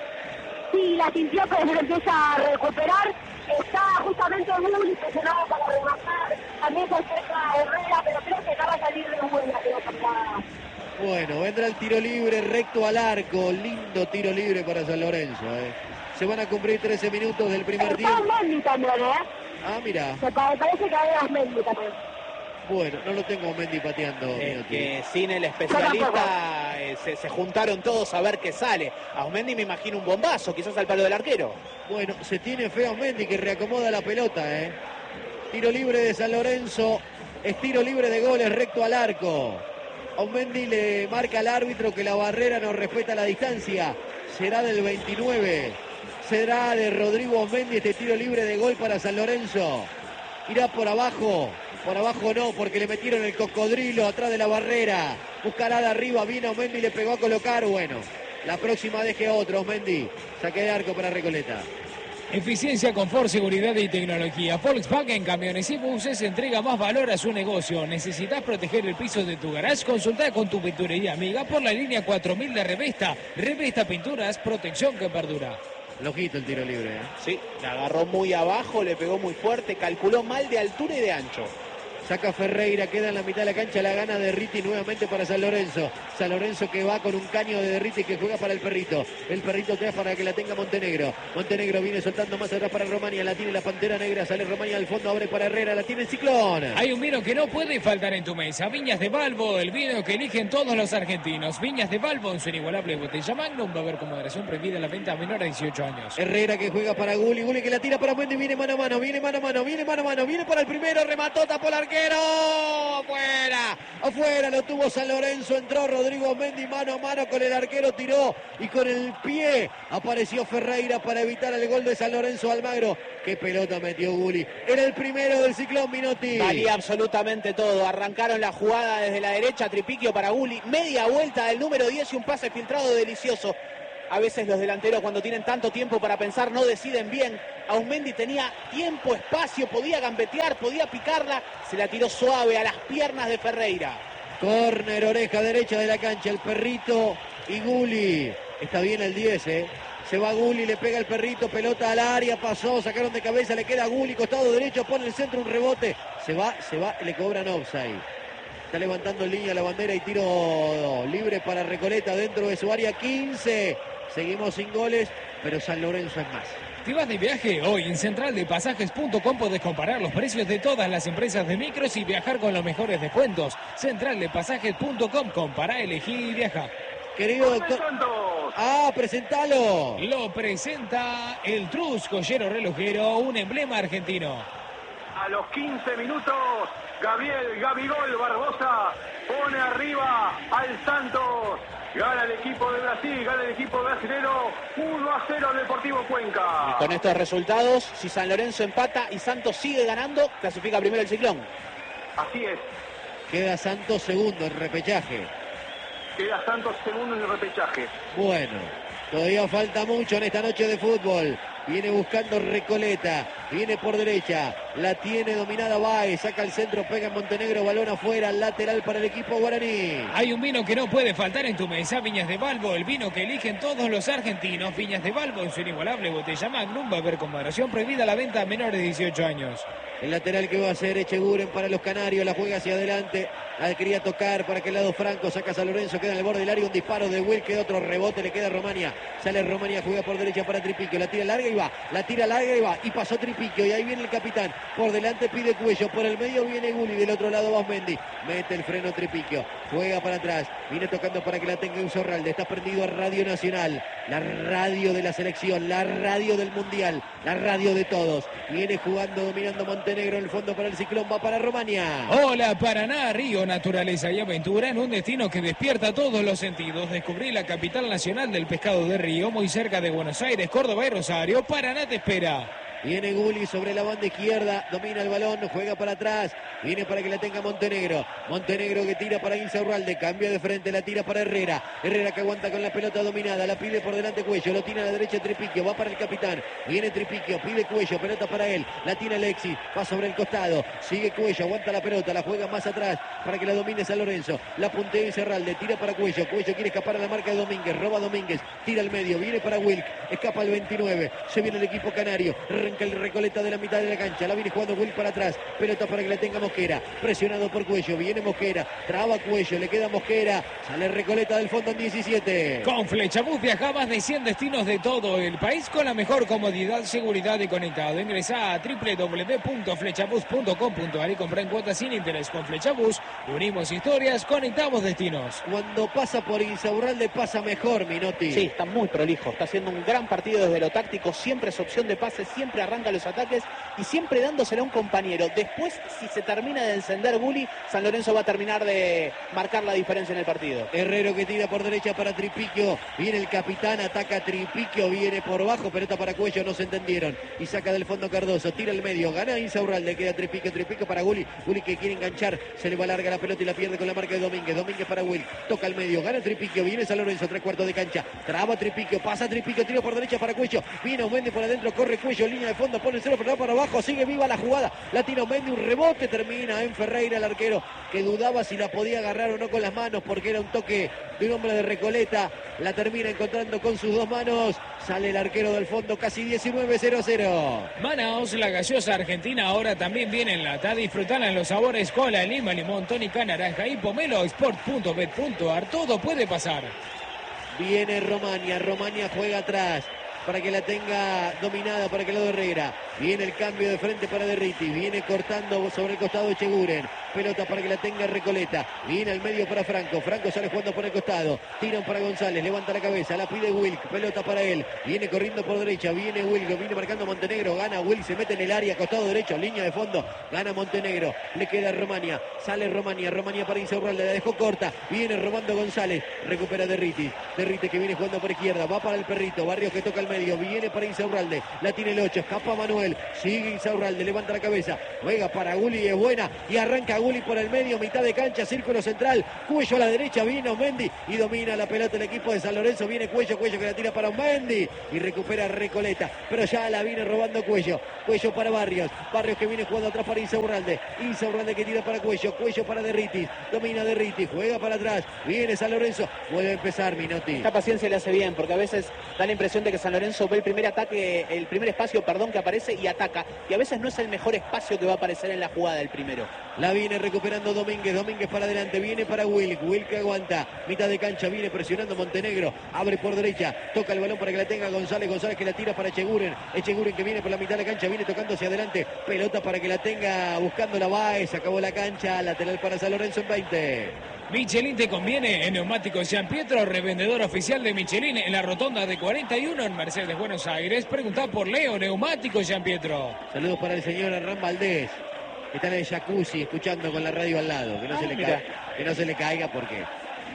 Sí, la sintió, pero se lo empieza a recuperar. Está justamente muy impresionado para rematar. También se acerca Herrera, pero creo que acaba de salir de buena pelota. Bueno, vendrá el tiro libre recto al arco. Lindo tiro libre para San Lorenzo, ¿eh? Se van a cumplir trece minutos del primer tiempo. Está Mendy también, ¿eh? Ah, mira. Me parece que había Mendy también. Bueno, no lo tengo Mendy pateando. Es que sin el especialista eh, se, se juntaron todos a ver qué sale. A Mendy me imagino un bombazo, quizás al palo del arquero. Bueno, se tiene feo Mendy que reacomoda la pelota, ¿eh? Tiro libre de San Lorenzo. Es tiro libre de goles recto al arco. Aumendi le marca al árbitro que la barrera no respeta la distancia. Será del veintinueve. Será de Rodrigo Aumendi este tiro libre de gol para San Lorenzo. Irá por abajo. Por abajo no, porque le metieron el cocodrilo atrás de la barrera. Buscará de arriba. Viene Aumendi y le pegó a colocar. Bueno, la próxima deje otro Aumendi. Saque de arco para Recoleta. Eficiencia, confort, seguridad y tecnología. Volkswagen Camiones y Buses entrega más valor a su negocio. ¿Necesitas proteger el piso de tu garage? Consulta con tu pinturería amiga por la línea cuatro mil de Revesta. Revesta Pinturas, protección que perdura. Flojito el tiro libre, ¿eh? Sí, le agarró muy abajo, le pegó muy fuerte, calculó mal de altura y de ancho. Saca Ferreira, queda en la mitad de la cancha, la gana Derriti nuevamente para San Lorenzo. San Lorenzo que va con un caño de Derriti que juega para el perrito. El perrito atrás para que la tenga Montenegro. Montenegro viene soltando más atrás para Romania, la tiene la Pantera Negra, sale Romania al fondo, abre para Herrera, la tiene el Ciclón. Hay un vino que no puede faltar en tu mesa. Viñas de Balbo, el vino que eligen todos los argentinos. Viñas de Balbo en su inigualable botella Magnum. Va a haber con moderación prohibida la venta a menor de dieciocho años. Herrera que juega para Gulli, Gulli que la tira para Mendy, viene mano a mano, viene mano a mano, viene mano a mano, viene para el primero, remató, tapó el arquero. Afuera, afuera lo tuvo San Lorenzo, entró Rodrigo Mendy mano a mano con el arquero, tiró y con el pie apareció Ferreira para evitar el gol de San Lorenzo. Almagro, qué pelota metió Gulli, era el primero del Ciclón. Minotti. Valía absolutamente todo, arrancaron la jugada desde la derecha, Tripiquio para Gulli, media vuelta del número diez y un pase filtrado delicioso. A veces los delanteros cuando tienen tanto tiempo para pensar no deciden bien. Aumendi tenía tiempo, espacio, podía gambetear, podía picarla. Se la tiró suave a las piernas de Ferreira. Córner, oreja derecha de la cancha, el perrito y Gulli. Está bien el diez, ¿eh? Se va Gulli, le pega el perrito, pelota al área, pasó, sacaron de cabeza, le queda Gulli, costado derecho, pone el centro, un rebote. Se va, se va, le cobran offside. Está levantando en línea la bandera y tiro libre para Recoleta dentro de su área. quince. Seguimos sin goles, pero San Lorenzo es más. ¿Te vas de viaje? Hoy en central de pasajes punto com podés comparar los precios de todas las empresas de micros y viajar con los mejores descuentos. central de pasajes punto com, compará, elegí y viaja. Querido doctor... Ah, presentalo. Lo presenta el Trus, joyero relojero, un emblema argentino. A los quince minutos, Gabriel Gabigol Barbosa pone arriba al Santos. Gana el equipo de Brasil, gana el equipo brasilero uno a cero al Deportivo Cuenca. Y con estos resultados, si San Lorenzo empata y Santos sigue ganando, clasifica primero el Ciclón. Así es. Queda Santos segundo en repechaje. Queda Santos segundo en el repechaje. Bueno, todavía falta mucho en esta noche de fútbol. Viene buscando Recoleta, viene por derecha, la tiene dominada Baez, saca el centro, pega en Montenegro, balón afuera, lateral para el equipo guaraní. Hay un vino que no puede faltar en tu mesa, Viñas de Balbo, el vino que eligen todos los argentinos. Viñas de Balbo en su inigualable botella Magnum, va a haber con moderación, prohibida la venta a menores de dieciocho años. El lateral que va a hacer Echeguren para los canarios, la juega hacia adelante, la quería tocar para aquel lado Franco, saca San Lorenzo, queda en el borde del área, un disparo de Will, queda otro rebote, le queda a Romania, sale Romania, juega por derecha para Tripiquio, la tira larga y va, la tira larga y va, y pasó Tripiquio, y ahí viene el capitán, por delante pide Cuello, por el medio viene Gulli, del otro lado Basmendi, mete el freno Tripiquio, juega para atrás, viene tocando para que la tenga Insaurralde, está prendido a Radio Nacional, la radio de la selección, la radio del Mundial, la radio de todos, viene jugando, dominando Montenegro, en el fondo para el Ciclón, va para Romania. Hola Paraná, Río, naturaleza y aventura en un destino que despierta todos los sentidos. Descubrí la capital nacional del pescado de Río, muy cerca de Buenos Aires, Córdoba y Rosario. Paraná te espera. Viene Gulli sobre la banda izquierda, domina el balón, juega para atrás, viene para que la tenga Montenegro. Montenegro que tira para Insaurralde, cambia de frente, la tira para Herrera. Herrera que aguanta con la pelota dominada, la pide por delante Cuello, lo tira a la derecha Tripiquio, va para el capitán. Viene Tripiquio, pide Cuello, pelota para él, la tira Alexis, va sobre el costado, sigue Cuello, aguanta la pelota, la juega más atrás para que la domine San Lorenzo. La puntea Insaurralde, tira para Cuello, Cuello quiere escapar a la marca de Domínguez, roba Domínguez, tira al medio, viene para Wilk, escapa el veintinueve, se viene el equipo canario, arranca el Recoleta de la mitad de la cancha, la viene jugando Will para atrás, pelota para que la tenga Mosquera, presionado por Cuello, viene Mosquera, traba Cuello, le queda Mosquera, sale Recoleta del fondo en diecisiete. Con Flechabús viaja a más de cien destinos de todo el país con la mejor comodidad, seguridad y conectado. Ingresa a doble u doble u doble u punto flechabús punto com punto a r y compra en cuotas sin interés. Con Flechabús unimos historias, conectamos destinos. Cuando pasa por Insaurralde pasa mejor, Minotti. Sí, está muy prolijo, está haciendo un gran partido desde lo táctico, siempre es opción de pase, siempre arranca los ataques y siempre dándosela a un compañero. Después, si se termina de encender Gulli, San Lorenzo va a terminar de marcar la diferencia en el partido. Herrero que tira por derecha para Tripiquio, viene el capitán, ataca a Tripiquio, viene por bajo, pelota para Cuello, no se entendieron, y saca del fondo Cardoso, tira el medio, gana Insaurralde, queda Tripiquio, Tripiquio para Gulli, Gulli que quiere enganchar, se le va larga la pelota y la pierde con la marca de Domínguez, Domínguez para Will, toca el medio, gana Tripiquio, viene San Lorenzo, tres cuartos de cancha, traba Tripiquio, pasa Tripiquio, tiro por derecha para Cuello, viene Aumendi por adentro, corre Cuello, línea de fondo, pone el cero, pero para abajo, sigue viva la jugada, la tira Aumendi, un rebote, termina en Ferreira, el arquero, que dudaba si la podía agarrar o no con las manos, porque era un toque de un hombre de Recoleta, la termina encontrando con sus dos manos, sale el arquero del fondo, casi diecinueve cero cero. Manaos, la gaseosa argentina, ahora también viene en lata, disfrutala en los sabores cola, lima, limón, tónica, naranja y pomelo, sport punto bet punto a r, todo puede pasar. Viene Romania, Romania juega atrás, para que la tenga dominada para que el lado Herrera. Viene el cambio de frente para Derriti. Viene cortando sobre el costado de Echeguren. Pelota para que la tenga Recoleta. Viene al medio para Franco. Franco sale jugando por el costado. Tiran para González. Levanta la cabeza. La pide Wilk. Pelota para él. Viene corriendo por derecha. Viene Wilk. Viene marcando Montenegro. Gana Wilk. Se mete en el área. Costado derecho. Línea de fondo. Gana Montenegro. Le queda Romania. Sale Romania. Romania para Insaurralde. La dejó corta. Viene robando González. Recupera Derriti. Derriti que viene jugando por izquierda. Va para el perrito. Barrios que toca el medio. Viene para Insaurralde. La tiene el ocho. Escapa Manuel. Sigue Insaurralde. Levanta la cabeza. Juega para Gulli. Es buena. Y arranca Gulli por el medio. Mitad de cancha. Círculo central. Cuello a la derecha. Viene Aumendi. Y domina la pelota el equipo de San Lorenzo. Viene Cuello. Cuello que la tira para Aumendi. Y recupera Recoleta. Pero ya la viene robando Cuello. Cuello para Barrios. Barrios que viene jugando atrás para Insaurralde. Insaurralde que tira para Cuello. Cuello para Derriti. Domina Derriti. Juega para atrás. Viene San Lorenzo. Vuelve a empezar Minotti. Esta paciencia le hace bien porque a veces da la impresión de que San Lorenzo ve el primer ataque, el primer espacio, perdón, que aparece y ataca. Y a veces no es el mejor espacio que va a aparecer en la jugada el primero. La viene recuperando Domínguez. Domínguez para adelante. Viene para Wilk. Wilk que aguanta. Mitad de cancha. Viene presionando Montenegro. Abre por derecha. Toca el balón para que la tenga González. González que la tira para Echeguren. Echeguren que viene por la mitad de la cancha. Viene tocando hacia adelante. Pelota para que la tenga buscando la Baez. Acabó la cancha. Lateral para San Lorenzo en veinte. Michelin te conviene en Neumáticos San Pietro, revendedor oficial de Michelin en la rotonda de cuarenta y uno en Mercedes, Buenos Aires. Preguntá por Leo, Neumáticos San Pietro. Saludos para el señor Hernán Valdés, que está en el jacuzzi escuchando con la radio al lado. Que no, ah, se, le caiga, que no se le caiga porque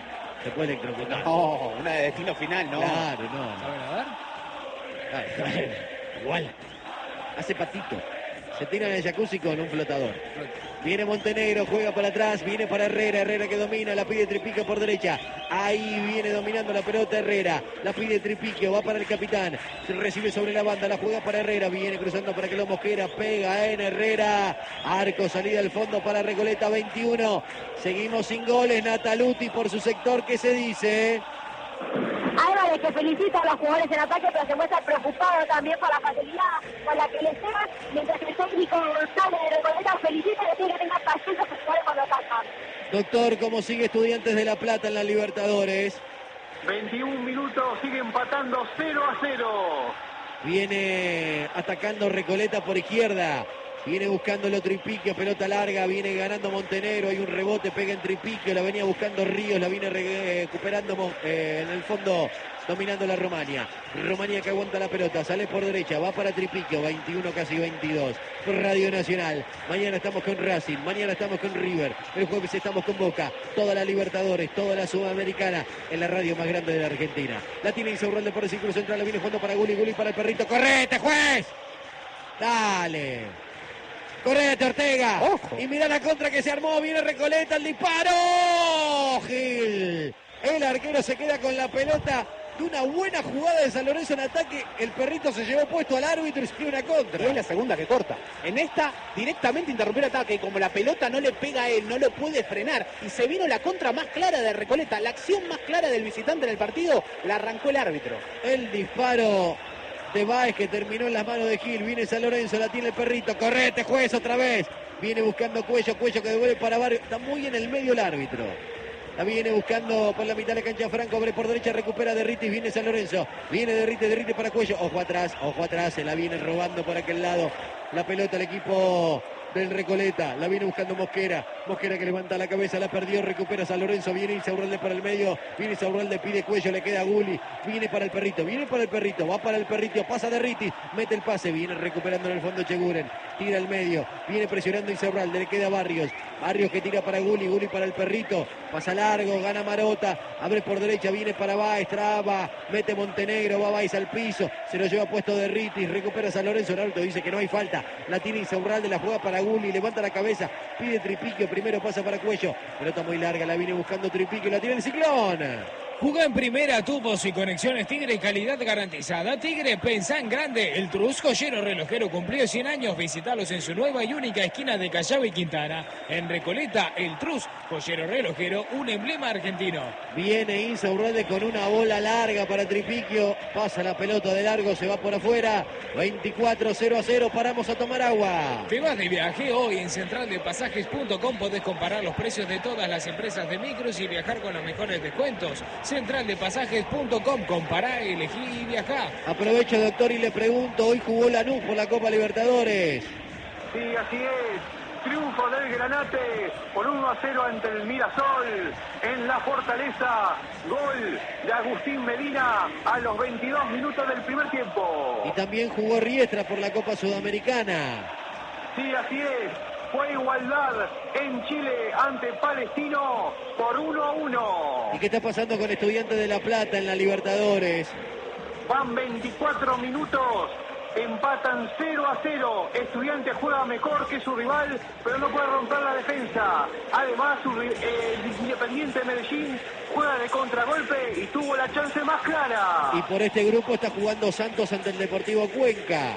se puede electrocutar. No, una de destino final, no. Claro, no. ¿Saben nadar? Claro, claro. Igual. Hace patito. Se tira en el jacuzzi con un flotador. Viene Montenegro, juega para atrás, viene para Herrera, Herrera que domina, la pide Tripiquio por derecha. Ahí viene dominando la pelota Herrera, la pide Tripiquio, va para el capitán, se recibe sobre la banda, la juega para Herrera, viene cruzando para que lo Mosquera, pega en Herrera, arco, salida al fondo para Recoleta, veintiuno. Seguimos sin goles, Nataluti por su sector, ¿qué se dice? Álvarez, que felicita a los jugadores en ataque, pero se muestra preocupado también por la facilidad con la que les llegan, mientras el técnico González de Recoleta felicita y le pide que tenga paciencia con los jugadores cuando atacan. Doctor, ¿cómo sigue Estudiantes de La Plata en la Libertadores? veintiún minutos, sigue empatando cero a cero. Viene atacando Recoleta por izquierda. Viene buscándolo Tripiquio, pelota larga, viene ganando Montenegro, hay un rebote, pega en Tripiquio, la venía buscando Ríos, la viene recuperando eh, en el fondo, dominando la Romania. Romania que aguanta la pelota, sale por derecha, va para Tripiquio, veintiuno, casi veintidós. Radio Nacional, mañana estamos con Racing, mañana estamos con River, el jueves estamos con Boca, toda la Libertadores, toda la Sudamericana, en la radio más grande de la Argentina. La tiene Insaurralde por el círculo central, la viene jugando para Guli, Guli para el perrito, ¡correte, juez! Dale. Correte, Ortega. Ojo. Y mira la contra que se armó. Viene Recoleta, el disparo. Gil. El arquero se queda con la pelota de una buena jugada de San Lorenzo en ataque. El perrito se llevó puesto al árbitro y se dio una contra. Y es la segunda que corta. En esta, directamente interrumpió el ataque. Y como la pelota no le pega a él, no lo puede frenar. Y se vino la contra más clara de Recoleta. La acción más clara del visitante en el partido la arrancó el árbitro. El disparo de Báez que terminó en las manos de Gil. Viene San Lorenzo, la tiene el perrito. Correte, juez, otra vez. Viene buscando Cuello, Cuello que devuelve para Barrio. Está muy en el medio el árbitro. La viene buscando por la mitad de la cancha Franco. Abre por derecha, recupera Derritis. Viene San Lorenzo. Viene Derritis, Derritis para Cuello. Ojo atrás, ojo atrás. Se la viene robando por aquel lado. La pelota el equipo del Recoleta. La viene buscando Mosquera. Mosquera que levanta la cabeza, la perdió, recupera San Lorenzo. Viene Insaurralde para el medio. Viene Insaurralde, pide Cuello, le queda Guli. Viene para el perrito, viene para el perrito. Va para el perrito, pasa de Riti. Mete el pase, viene recuperando en el fondo Cheguren. Tira al medio, viene presionando Insaurralde, le queda Barrios. Barrios que tira para Guli, Guli para el perrito. Pasa largo, gana Marota. Abre por derecha, viene para Báez, traba. Mete Montenegro, va Báez al piso. Se lo lleva puesto de Riti. Recupera San Lorenzo. El árbitro dice que no hay falta. La tiene Insaurralde, la juega para Guli. Levanta la cabeza, pide Tripiquio. Primero pasa para Cuello. Pelota muy larga, la viene buscando Tripiquio. La tiene el Ciclón. Jugá en primera, tubos y conexiones Tigre, calidad garantizada. Tigre, pensá en grande. El Trus Joyero Relojero cumplió cien años. Visitalos en su nueva y única esquina de Callao y Quintana. En Recoleta, el Trus Joyero Relojero, un emblema argentino. Viene Insaurralde con una bola larga para Tripiquio. Pasa la pelota de largo, se va por afuera. veinticuatro, cero a cero. Paramos a tomar agua. Te vas de viaje hoy en central de pasajes punto com. Podés comparar los precios de todas las empresas de micros y viajar con los mejores descuentos. central de pasajes punto com, compará, elegí y viajá. Aprovecho, doctor, y le pregunto, hoy jugó Lanús por la Copa Libertadores. Sí, así es. Triunfo del Granate por uno a cero ante el Mirasol en la Fortaleza. Gol de Agustín Medina a los veintidós minutos del primer tiempo. Y también jugó Riestra por la Copa Sudamericana. Sí, así es. Fue igualdad en Chile ante Palestino por uno a uno. ¿Y qué está pasando con Estudiantes de La Plata en la Libertadores? Van veinticuatro minutos, empatan cero a cero. Estudiantes juega mejor que su rival, pero no puede romper la defensa. Además, su, eh, el Independiente Medellín juega de contragolpe y tuvo la chance más clara. Y por este grupo está jugando Santos ante el Deportivo Cuenca.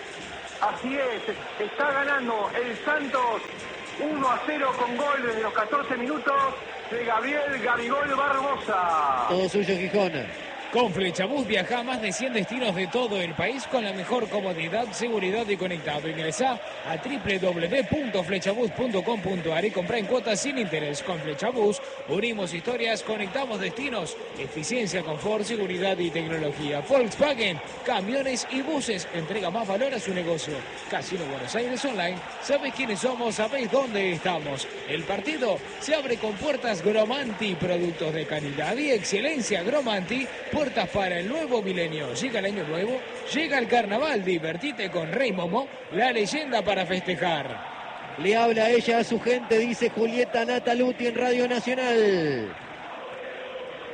Así es, está ganando el Santos uno a cero con gol desde los catorce minutos de Gabriel Gabigol Barbosa. Todo suyo, Gijón. Con Flechabús viaja a más de cien destinos de todo el país con la mejor comodidad, seguridad y conectado. Ingresá a doble u doble u doble u punto flechabús punto com punto a r y comprá en cuotas sin interés. Con Flechabús unimos historias, conectamos destinos, eficiencia, confort, seguridad y tecnología. Volkswagen, camiones y buses, entrega más valor a su negocio. Casino Buenos Aires Online, sabés quiénes somos, sabés dónde estamos. El partido se abre con puertas Gromanti, productos de calidad y excelencia. Gromanti, puertas para el nuevo milenio. Llega el año nuevo, llega el carnaval. Divertite con Rey Momo, la leyenda para festejar. Le habla a ella, a su gente, dice Julieta Nataluti en Radio Nacional.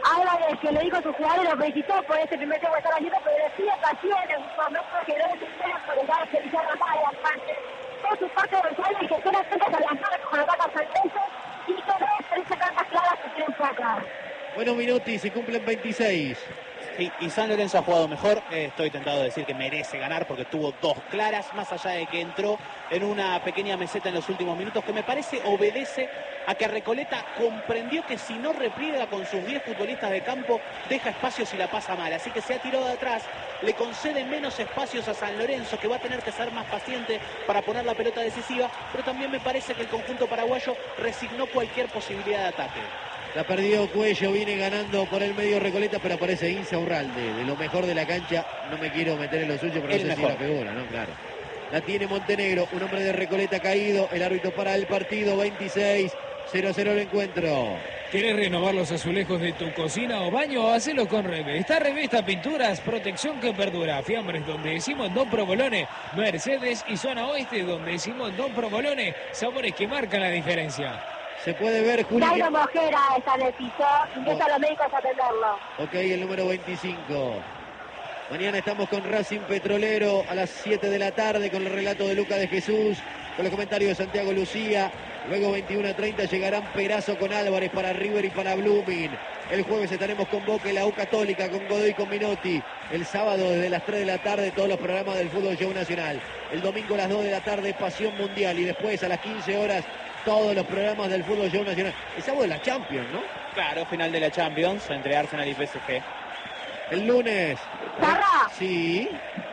Álvarez, que le dijo a sus jugadores, lo felicitó por este primer tiempo que están haciendo, pero le pide ocasiones, un momento que no les esperan por el lado que le hicieron más adelante. Toda su parte dorsal y que estén atentos a las manos con la vaca San Lorenzo y que no es tres cartas claras que quieren sacar. Bueno, Minuti, se cumplen veintiséis. Sí, y San Lorenzo ha jugado mejor. Eh, estoy tentado de decir que merece ganar porque tuvo dos claras, más allá de que entró en una pequeña meseta en los últimos minutos, que me parece obedece a que Recoleta comprendió que si no repliega con sus diez futbolistas de campo, deja espacios y la pasa mal. Así que se ha tirado de atrás, le concede menos espacios a San Lorenzo, que va a tener que ser más paciente para poner la pelota decisiva, pero también me parece que el conjunto paraguayo resignó cualquier posibilidad de ataque. La perdió Cuello, viene ganando por el medio Recoleta, pero aparece Insaurralde. De lo mejor de la cancha, no me quiero meter en lo suyo, pero El no sé mejor. si la pegó, ¿no? Claro. La tiene Montenegro, un hombre de Recoleta caído. El árbitro para el partido, veintiséis, cero cero el encuentro. ¿Querés renovar los azulejos de tu cocina o baño? Hacelo con Reve. Está Revista Pinturas, protección que perdura. Fiambres, donde decimos Don Provolone. Mercedes y zona oeste, donde decimos Don Provolone. Sabores que marcan la diferencia. Se puede ver, Juli. Dairo Mosquera está en el piso, ingresa a los médicos a atenderlo. Ok, el número veinticinco. Mañana estamos con Racing Petrolero a las siete de la tarde con el relato de Luca de Jesús, con los comentarios de Santiago Lucía. Luego veintiuno a treinta llegarán Perazo con Álvarez para River y para Blooming. El jueves estaremos con Boca y la U Católica, con Godoy y con Minotti. El sábado desde las tres de la tarde todos los programas del Fútbol Show Nacional. El domingo a las dos de la tarde Pasión Mundial y después a las quince horas todos los programas del Fútbol Show Nacional. El sábado de la Champions, ¿no? Claro, final de la Champions entre Arsenal y P S G. El lunes. ¿Sarra? Sí.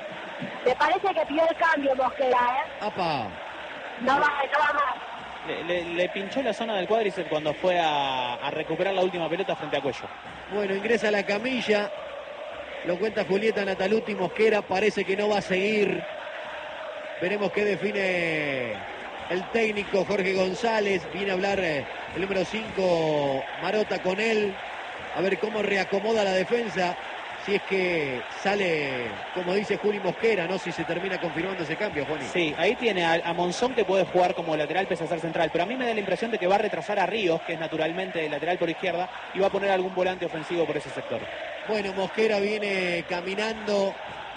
Me parece que pidió el cambio Mosquera, ¿eh? Apa. No va, no va más. Le, le, le pinchó la zona del cuádriceps cuando fue a, a recuperar la última pelota frente a Cuello. Bueno, ingresa a la camilla. Lo cuenta Julieta Nataluti. Mosquera parece que no va a seguir. Veremos qué define el técnico Jorge González. Viene a hablar eh, el número cinco Marota con él. A ver cómo reacomoda la defensa. Si es que sale, como dice Juli Mosquera, ¿no? Si se termina confirmando ese cambio, Juani. Sí, ahí tiene a, a Monzón, que puede jugar como lateral pese a ser central, pero a mí me da la impresión de que va a retrasar a Ríos, que es naturalmente lateral por izquierda, y va a poner algún volante ofensivo por ese sector. Bueno, Mosquera viene caminando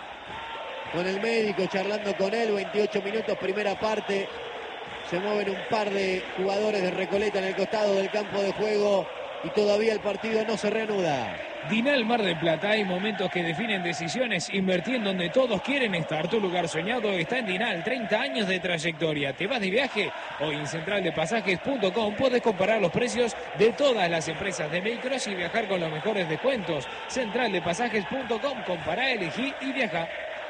con el médico, charlando con él, veintiocho minutos, primera parte. Se mueven un par de jugadores de Recoleta en el costado del campo de juego y todavía el partido no se reanuda. Dinal Mar del Plata, hay momentos que definen decisiones. Invertí en donde todos quieren estar. Tu lugar soñado está en Dinal, treinta años de trayectoria. ¿Te vas de viaje? Hoy en central de pasajes punto com puedes comparar los precios de todas las empresas de micros y viajar con los mejores descuentos. central de pasajes punto com, compará, elegí y viaja.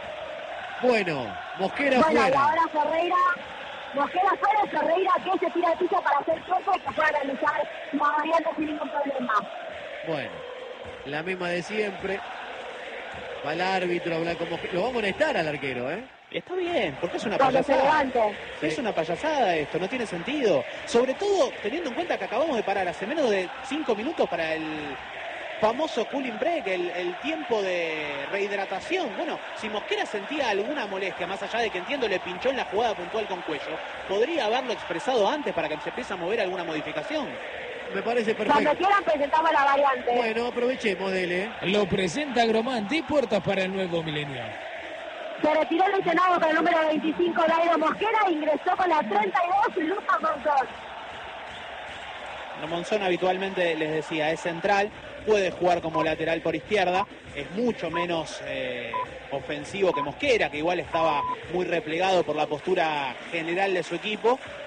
Bueno, Mosquera Bueno, y fuera. ahora Ferreira, Mosquera fuera, Ferreira que se tira al piso para hacer tiempo y que pueda realizar la variante sin ningún problema. Bueno, la misma de siempre. Va el árbitro, habla como... Lo va a molestar al arquero, ¿eh? Está bien, porque es una Cuando se payasada. levante. Sí. Es una payasada esto, no tiene sentido. Sobre todo teniendo en cuenta que acabamos de parar hace menos de cinco minutos para el famoso cooling break, el, el tiempo de rehidratación. Bueno, si Mosquera sentía alguna molestia, más allá de que entiendo le pinchó en la jugada puntual con Cuello, podría haberlo expresado antes para que se empiece a mover alguna modificación. Me parece Cuando perfecto. quieran presentamos la variante. Bueno, aprovechemos, dele. Lo presenta Gromán de puertas para el nuevo milenio. Se retiró el lesionado con el número veinticinco, Dairo Mosquera, e ingresó con la treinta y dos, Lucas Monzón. Monzón habitualmente, les decía, es central, puede jugar como lateral por izquierda, es mucho menos eh, ofensivo que Mosquera, que igual estaba muy replegado por la postura general de su equipo,